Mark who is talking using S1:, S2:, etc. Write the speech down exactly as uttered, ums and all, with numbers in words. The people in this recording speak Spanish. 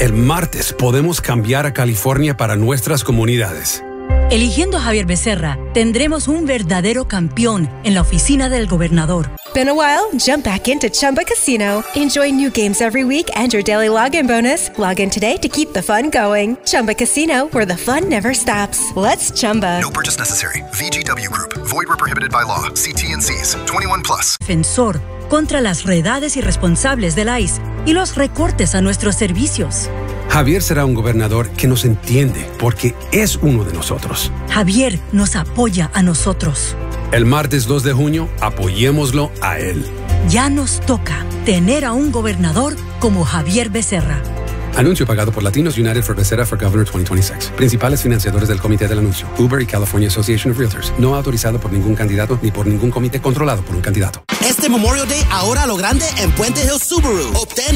S1: El martes podemos cambiar a California para nuestras comunidades.
S2: Eligiendo a Javier Becerra, tendremos un verdadero campeón en la oficina del gobernador.
S3: Been a while? Jump back into Chumba Casino. Enjoy new games every week and your daily login bonus. Log in today to keep the fun going. Chumba Casino, where the fun never stops. Let's Chumba.
S4: No purchase necessary. V G W Group. Void where prohibited by law. See T N Cs. twenty-one plus.
S2: Defensor contra las redades irresponsables del I C E y los recortes a nuestros servicios.
S1: Javier será un gobernador que nos entiende porque es uno de nosotros.
S2: Javier nos apoya a nosotros.
S1: El martes dos de junio, apoyémoslo a él.
S2: Ya nos toca tener a un gobernador como Javier Becerra.
S1: Anuncio pagado por Latinos United for Becerra for Governor veinte veintiséis. Principales financiadores del comité del anuncio: Uber y California Association of Realtors. No autorizado por ningún candidato ni por ningún comité controlado por un candidato.
S5: Este Memorial Day, ahora a lo grande en Puente Hill Subaru. Obtén